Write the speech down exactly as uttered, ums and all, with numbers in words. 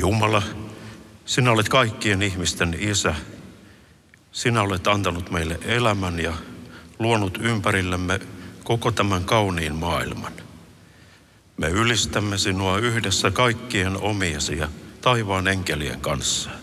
Jumala, sinä olet kaikkien ihmisten isä. Sinä olet antanut meille elämän ja luonut ympärillemme koko tämän kauniin maailman. Me ylistämme sinua yhdessä kaikkien omiesi ja taivaan enkelien kanssa.